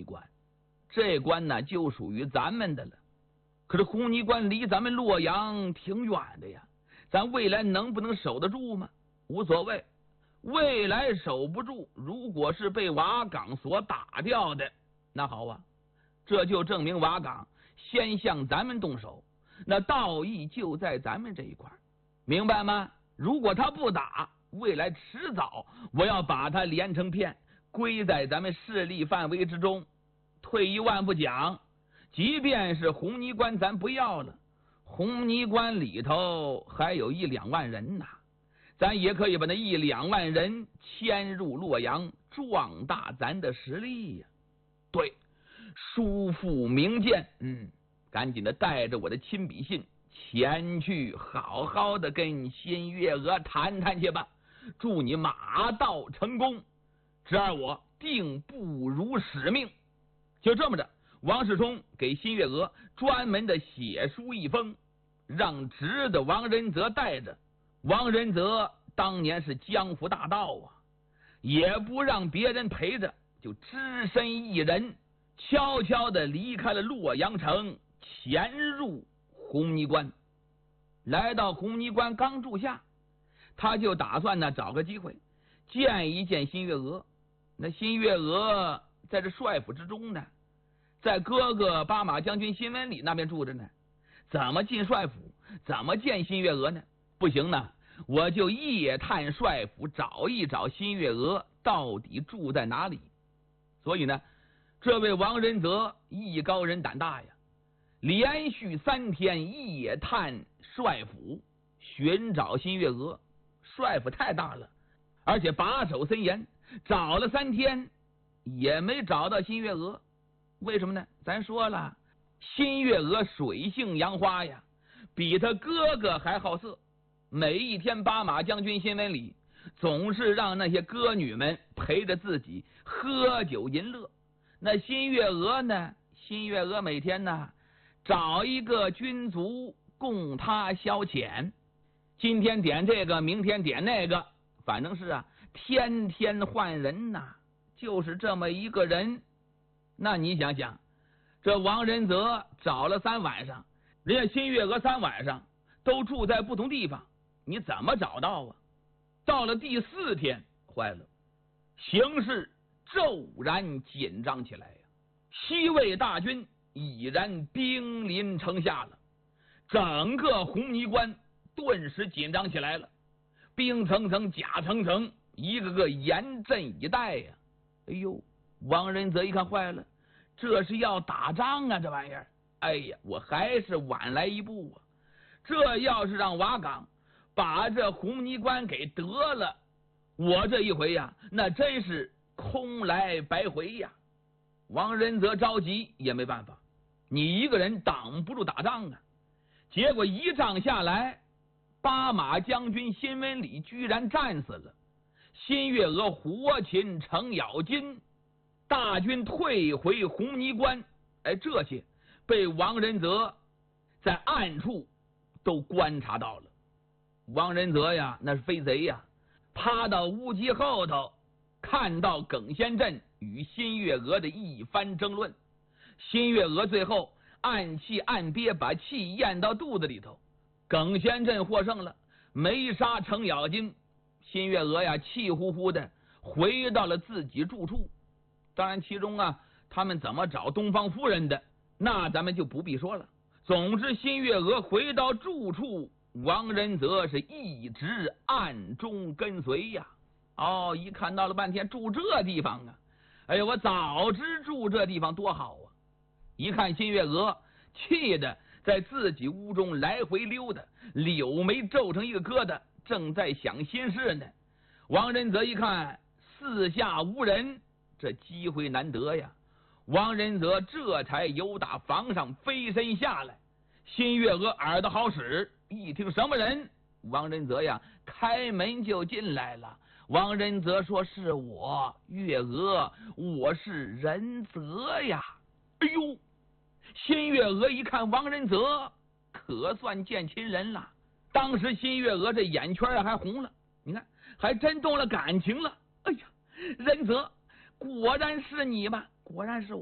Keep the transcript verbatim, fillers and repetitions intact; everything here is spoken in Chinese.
关，这关呢就属于咱们的了。可是红泥关离咱们洛阳挺远的呀，咱未来能不能守得住吗？无所谓，未来守不住，如果是被瓦岗所打掉的，那好啊，这就证明瓦岗先向咱们动手，那道义就在咱们这一块，明白吗？如果他不打，未来迟早我要把他连成片，归在咱们势力范围之中。退一万步讲，即便是红泥关咱不要了，红泥关里头还有一两万人呐，咱也可以把那一两万人迁入洛阳，壮大咱的实力呀。对，叔父明鉴，嗯，赶紧的带着我的亲笔信前去，好好的跟新月娥谈谈去吧。祝你马到成功，侄儿我定不辱使命。就这么着，王世充给新月娥专门的写书一封，让侄子王仁泽带着。王仁泽当年是江湖大盗啊，也不让别人陪着，就只身一人悄悄的离开了洛阳城，潜入红泥关。来到红泥关刚住下，他就打算呢找个机会见一见新月娥。那新月娥在这帅府之中呢，在哥哥巴马将军新文里那边住着呢，怎么进帅府，怎么见新月娥呢？不行呢，我就夜探帅府，找一找新月娥到底住在哪里。所以呢，这位王仁泽艺高人胆大呀，连续三天夜探帅府，寻找新月娥。帅府太大了，而且把守森严，找了三天也没找到新月娥。为什么呢？咱说了，新月娥水性杨花呀，比他哥哥还好色。每一天巴马将军新闻里总是让那些歌女们陪着自己喝酒淫乐。那新月娥呢，新月娥每天呢找一个军卒供他消遣，今天点这个，明天点那个，反正是啊，天天换人呐、啊，就是这么一个人。那你想想，这王仁泽找了三晚上，人家新月娥三晚上都住在不同地方，你怎么找到啊？到了第四天，坏了，形势骤然紧张起来呀！西魏大军已然兵临城下了，整个红泥关顿时紧张起来了，兵层层甲层层，一个个严阵以待呀！哎呦，王仁泽一看坏了，这是要打仗啊，这玩意儿！哎呀，我还是晚来一步啊！这要是让瓦岗把这红泥关给得了，我这一回呀，那真是空来白回呀！王仁泽着急也没办法，你一个人挡不住打仗啊！结果一仗下来，巴马将军新文里居然战死了，新月娥活擒程咬金，大军退回红泥关。哎，这些被王仁泽在暗处都观察到了。王仁泽呀，那是飞贼呀，趴到屋脊后头，看到耿先镇与新月娥的一番争论。新月娥最后暗气暗憋，把气咽到肚子里头，耿先镇获胜了，没杀程咬金。新月娥呀，气呼呼的回到了自己住处。当然其中啊，他们怎么找东方夫人的，那咱们就不必说了。总之新月娥回到住处，王仁泽是一直暗中跟随呀。哦，一看到了半天住这地方啊，哎呀，我早知住这地方多好啊！一看新月娥气的在自己屋中来回溜达，柳眉皱成一个疙瘩，正在想心事呢。王仁泽一看四下无人，这机会难得呀，王仁泽这才由打房上飞身下来。新月娥耳朵好使，一听什么人，王仁泽呀开门就进来了。王仁泽说：“是我，月娥，我是仁泽呀。”哎呦，新月娥一看王仁泽，可算见亲人了。当时新月娥这眼圈还红了，你看还真动了感情了。哎呀，仁泽，果然是你吧？果然是我。